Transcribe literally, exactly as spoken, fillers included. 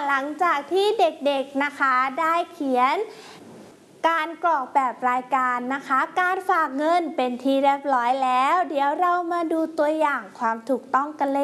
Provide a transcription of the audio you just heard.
หลังจากที่เด็กๆนะคะได้เขียนการกรอกแบบรายการนะคะการฝากเงินเป็นที่เรียบร้อยแล้วเดี๋ยวเรามาดูตัวอย่างความถูกต้องกันเลย